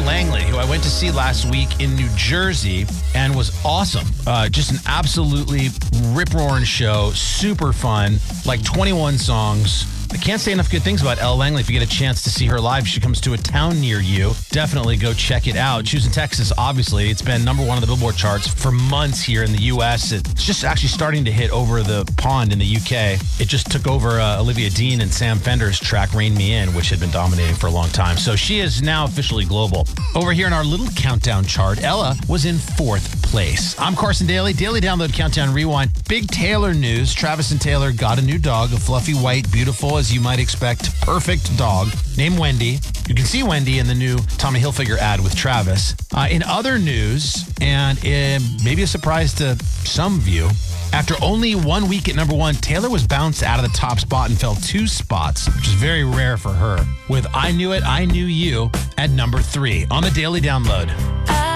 Langley, who I went to see last week in New Jersey and was awesome. Just an absolutely rip-roaring show, super fun, like 21 songs. I can't say enough good things about Elle Langley. If you get a chance to see her live, she comes to a town near you. Definitely go check it out. She was in Texas, obviously. It's been number one on the Billboard charts for months here in the U.S. It's just actually starting to hit over the pond in the U.K. It just took over Olivia Dean and Sam Fender's track Rain Me In, which had been dominating for a long time. So she is now officially global. Over here in our little countdown chart, Ella was in 4th place. I'm Carson Daly. Daily Download Countdown Rewind. Big Taylor news. Travis and Taylor got a new dog, a fluffy, white, beautiful, as you might expect, perfect dog named Wendy. You can see Wendy in the new Tommy Hilfiger ad with Travis. In other news, and maybe a surprise to some of you, after only 1 week at number 1, Taylor was bounced out of the top spot and fell 2 spots, which is very rare for her, with I Knew It, I Knew You at number 3 on the Daily Download.